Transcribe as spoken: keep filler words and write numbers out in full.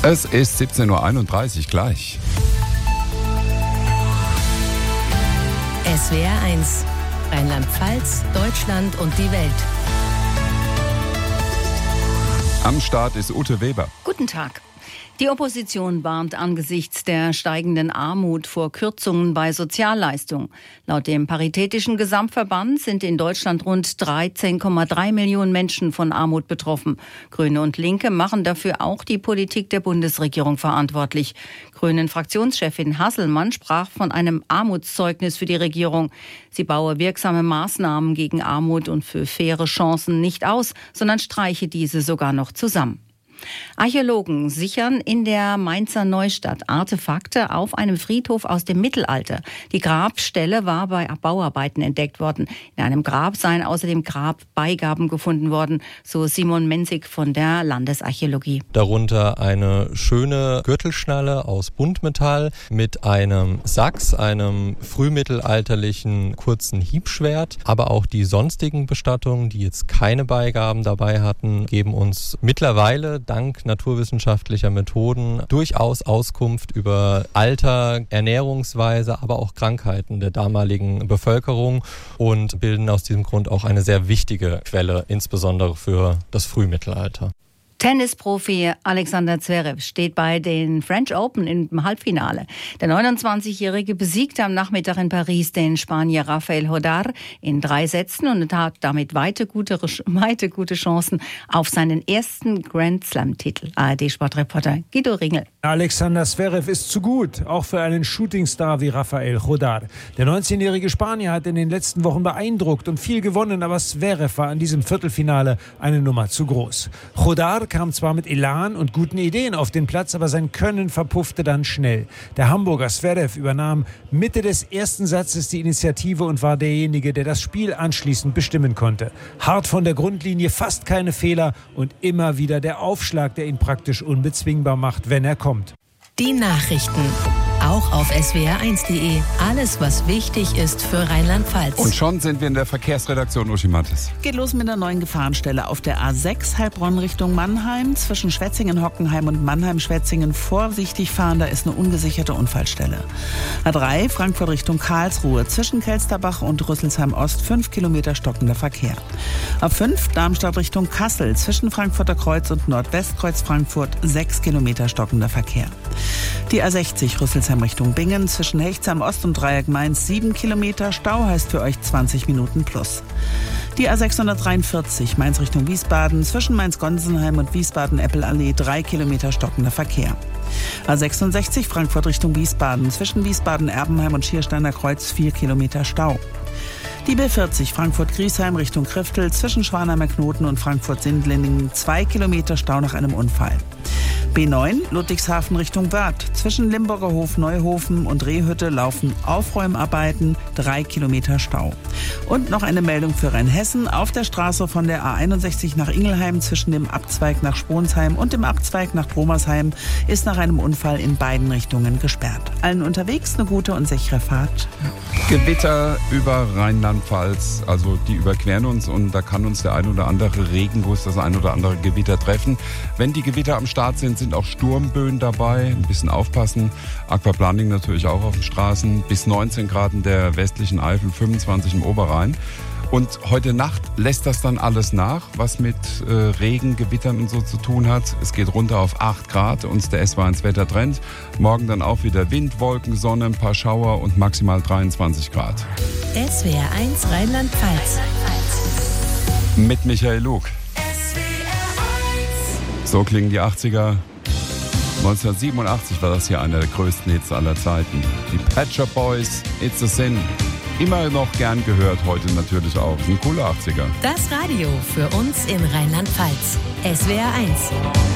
Es ist siebzehn Uhr einunddreißig gleich. S W R eins, Rheinland-Pfalz, Deutschland und die Welt. Am Start ist Ute Weber. Guten Tag. Die Opposition warnt angesichts der steigenden Armut vor Kürzungen bei Sozialleistungen. Laut dem Paritätischen Gesamtverband sind in Deutschland rund dreizehn Komma drei Millionen Menschen von Armut betroffen. Grüne und Linke machen dafür auch die Politik der Bundesregierung verantwortlich. Grünen-Fraktionschefin Hasselmann sprach von einem Armutszeugnis für die Regierung. Sie baue wirksame Maßnahmen gegen Armut und für faire Chancen nicht aus, sondern streiche diese sogar noch zusammen. Archäologen sichern in der Mainzer Neustadt Artefakte auf einem Friedhof aus dem Mittelalter. Die Grabstelle war bei Bauarbeiten entdeckt worden. In einem Grab seien außerdem Grabbeigaben gefunden worden, so Simon Menzig von der Landesarchäologie. Darunter eine schöne Gürtelschnalle aus Buntmetall mit einem Sachs, einem frühmittelalterlichen kurzen Hiebschwert. Aber auch die sonstigen Bestattungen, die jetzt keine Beigaben dabei hatten, geben uns mittlerweile dank naturwissenschaftlicher Methoden durchaus Auskunft über Alter, Ernährungsweise, aber auch Krankheiten der damaligen Bevölkerung und bilden aus diesem Grund auch eine sehr wichtige Quelle, insbesondere für das Frühmittelalter. Tennisprofi Alexander Zverev steht bei den French Open im Halbfinale. Der neunundzwanzigjährige besiegte am Nachmittag in Paris den Spanier Rafael Hodar in drei Sätzen und hat damit weite gute, weite gute Chancen auf seinen ersten Grand Slam-Titel. A R D-Sportreporter Guido Ringel. Alexander Zverev ist zu gut, auch für einen Shootingstar wie Rafael Hodar. Der neunzehnjährige Spanier hat in den letzten Wochen beeindruckt und viel gewonnen, aber Zverev war in diesem Viertelfinale eine Nummer zu groß. Hodar kam zwar mit Elan und guten Ideen auf den Platz, aber sein Können verpuffte dann schnell. Der Hamburger Zverev übernahm Mitte des ersten Satzes die Initiative und war derjenige, der das Spiel anschließend bestimmen konnte. Hart von der Grundlinie, fast keine Fehler und immer wieder der Aufschlag, der ihn praktisch unbezwingbar macht, wenn er kommt. Die Nachrichten. Auch auf S W R eins punkt de. Alles, was wichtig ist für Rheinland-Pfalz. Und schon sind wir in der Verkehrsredaktion. Uschi Mattes. Geht los mit der neuen Gefahrenstelle auf der A sechs Heilbronn Richtung Mannheim. Zwischen Schwetzingen-Hockenheim und Mannheim-Schwetzingen vorsichtig fahren. Da ist eine ungesicherte Unfallstelle. A drei Frankfurt Richtung Karlsruhe. Zwischen Kelsterbach und Rüsselsheim-Ost fünf Kilometer stockender Verkehr. A fünf Darmstadt Richtung Kassel. Zwischen Frankfurter Kreuz und Nordwestkreuz Frankfurt sechs Kilometer stockender Verkehr. Die A sechzig Rüsselsheim Richtung Bingen, zwischen Hechtsheim Ost und Dreieck Mainz sieben Kilometer. Stau heißt für euch zwanzig Minuten plus. Die A sechshundertdreiundvierzig Mainz Richtung Wiesbaden, zwischen Mainz-Gonsenheim und Wiesbaden-Eppelallee drei Kilometer stockender Verkehr. A sechsundsechzig Frankfurt Richtung Wiesbaden, zwischen Wiesbaden-Erbenheim und Schiersteiner Kreuz vier Kilometer Stau. Die B vierzig Frankfurt-Griesheim Richtung Kriftel, zwischen Schwanheimer Knoten und Frankfurt-Sindlingen zwei Kilometer Stau nach einem Unfall. B neun Ludwigshafen Richtung Wörth. Zwischen Limburger Hof, Neuhofen und Rehhütte laufen Aufräumarbeiten, drei Kilometer Stau. Und noch eine Meldung für Rheinhessen. Auf der Straße von der A einundsechzig nach Ingelheim zwischen dem Abzweig nach Sponsheim und dem Abzweig nach Bromersheim ist nach einem Unfall in beiden Richtungen gesperrt. Allen unterwegs eine gute und sichere Fahrt. Gewitter über Rheinland-Pfalz, also die überqueren uns und da kann uns der ein oder andere Regenguss, das ein oder andere Gewitter treffen. Wenn die Gewitter am Start sind, sind auch Sturmböen dabei. Ein bisschen aufpassen. Aquaplaning natürlich auch auf den Straßen. Bis neunzehn Grad in der westlichen Eifel, fünfundzwanzig im Oberrhein. Und heute Nacht lässt das dann alles nach, was mit äh, Regen, Gewittern und so zu tun hat. Es geht runter auf acht Grad, uns der S W R eins Wettertrend. Morgen dann auch wieder Wind, Wolken, Sonne, ein paar Schauer und maximal dreiundzwanzig Grad. S W R eins Rheinland-Pfalz. Mit Michael Lug. So klingen die achtziger. neunzehnhundertsiebenundachtzig war das hier einer der größten Hits aller Zeiten. Die Pet Shop Boys, It's a Sin. Immer noch gern gehört, heute natürlich auch. Ein cooler achtziger. Das Radio für uns in Rheinland-Pfalz. S W R eins.